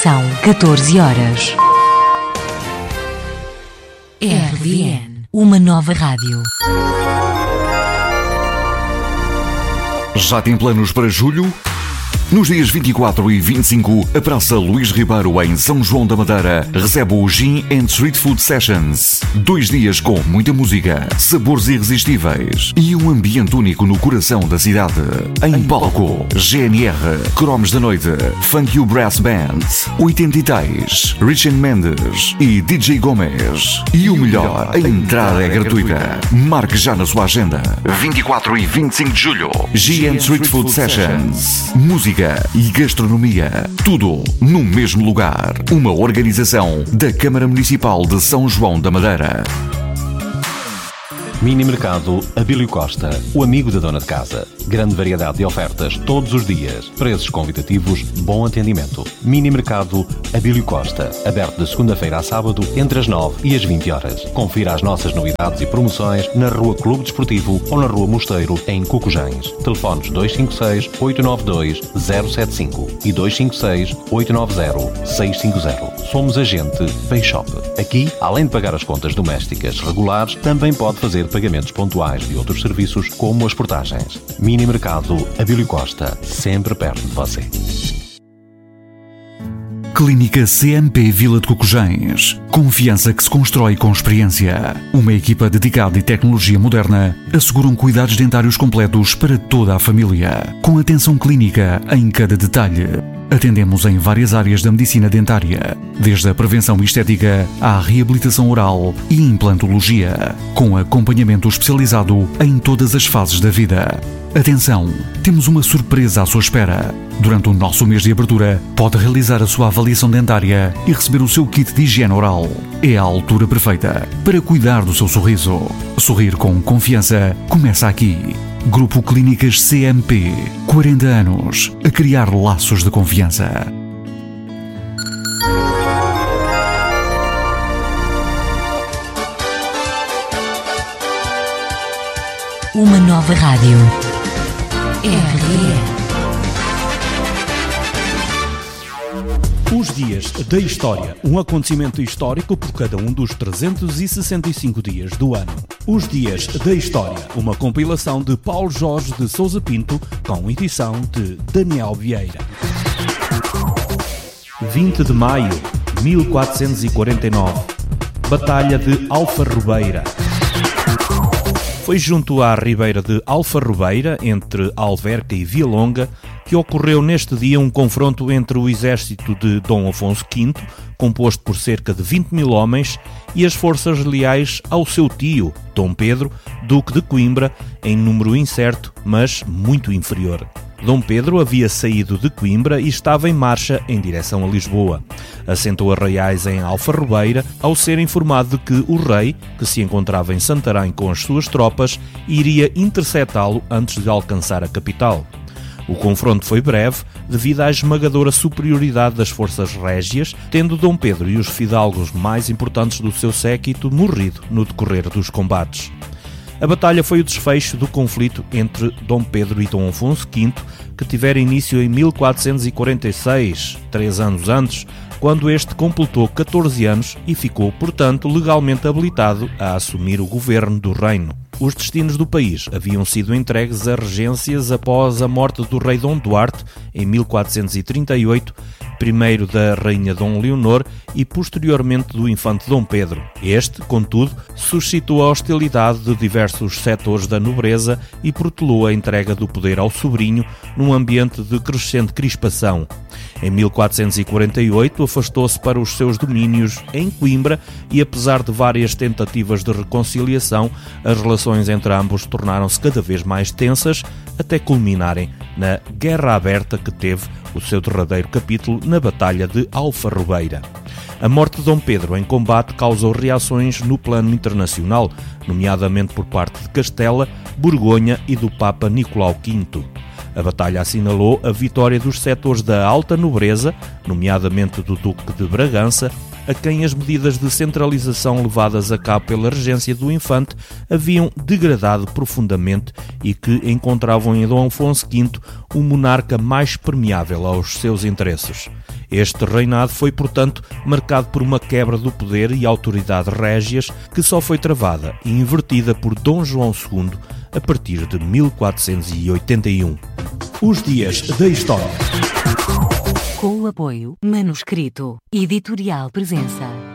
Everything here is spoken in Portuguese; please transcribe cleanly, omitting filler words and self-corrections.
São 14 horas. RDN, uma nova rádio. Já tem planos para julho? Nos dias 24 e 25, a Praça Luís Ribeiro, em São João da Madeira, recebe o Gin and Street Food Sessions. 2 dias com muita música, sabores irresistíveis e um ambiente único no coração da cidade. Em palco, GNR, Cromos da Noite, Funk You Brass Band, 80 Richard Mendes e DJ Gomes. E o melhor, a entrada é gratuita. Marque já na sua agenda. 24 e 25 de julho, Gin and Street Food Sessions. Música e gastronomia, tudo no mesmo lugar. Uma organização da Câmara Municipal de São João da Madeira. Mini Mercado Abílio Costa, o amigo da dona de casa. Grande variedade de ofertas todos os dias. Preços convidativos, bom atendimento. Mini Mercado Abílio Costa, aberto de segunda-feira a sábado, entre as 9 e as 20 horas. Confira as nossas novidades e promoções na Rua Clube Desportivo ou na Rua Mosteiro, em Cucujães. Telefones 256-892-075 e 256-890-650. Somos agente Payshop. Aqui, além de pagar as contas domésticas regulares, também pode fazer pagamentos pontuais de outros serviços, como as portagens. Mini Mercado Abílio Costa, sempre perto de você. Clínica CMP Vila de Cucujães. Confiança que se constrói com experiência. Uma equipa dedicada e tecnologia moderna asseguram cuidados dentários completos para toda a família, com atenção clínica em cada detalhe. Atendemos em várias áreas da medicina dentária, desde a prevenção estética à reabilitação oral e implantologia, com acompanhamento especializado em todas as fases da vida. Atenção, temos uma surpresa à sua espera. Durante o nosso mês de abertura, pode realizar a sua avaliação dentária e receber o seu kit de higiene oral. É a altura perfeita para cuidar do seu sorriso. Sorrir com confiança começa aqui. Grupo Clínicas CMP, 40 anos a criar laços de confiança. Uma nova rádio. RDN. Os dias da história, um acontecimento histórico por cada um dos 365 dias do ano. Os dias da história, uma compilação de Paulo Jorge de Sousa Pinto, com edição de Daniel Vieira. 20 de maio, 1449. Batalha de Alfarrobeira. Foi junto à ribeira de Alfarrobeira, entre Alverca e Vialonga, que ocorreu neste dia um confronto entre o exército de Dom Afonso V, composto por cerca de 20 mil homens, e as forças leais ao seu tio, Dom Pedro, Duque de Coimbra, em número incerto, mas muito inferior. Dom Pedro havia saído de Coimbra e estava em marcha em direção a Lisboa. Assentou arraiais em Alfarrobeira ao ser informado de que o rei, que se encontrava em Santarém com as suas tropas, iria interceptá-lo antes de alcançar a capital. O confronto foi breve, devido à esmagadora superioridade das forças régias, tendo Dom Pedro e os fidalgos mais importantes do seu séquito morrido no decorrer dos combates. A batalha foi o desfecho do conflito entre Dom Pedro e Dom Afonso V, que tivera início em 1446, 3 anos antes, quando este completou 14 anos e ficou, portanto, legalmente habilitado a assumir o governo do reino. Os destinos do país haviam sido entregues a regências após a morte do rei Dom Duarte, em 1438, primeiro da rainha Dom Leonor e posteriormente do infante Dom Pedro. Este, contudo, suscitou a hostilidade de diversos setores da nobreza e protelou a entrega do poder ao sobrinho num ambiente de crescente crispação. Em 1448 afastou-se para os seus domínios em Coimbra e, apesar de várias tentativas de reconciliação, as relações entre ambos tornaram-se cada vez mais tensas até culminarem na Guerra Aberta, que teve o seu derradeiro capítulo na Batalha de Alfarrobeira. A morte de Dom Pedro em combate causou reações no plano internacional, nomeadamente por parte de Castela, Borgonha e do Papa Nicolau V. A batalha assinalou a vitória dos setores da alta nobreza, nomeadamente do Duque de Bragança, a quem as medidas de centralização levadas a cabo pela regência do infante haviam degradado profundamente e que encontravam em Dom Afonso V um monarca mais permeável aos seus interesses. Este reinado foi, portanto, marcado por uma quebra do poder e autoridade régias que só foi travada e invertida por Dom João II a partir de 1481. Os dias da história. Com o apoio Manuscrito Editorial Presença.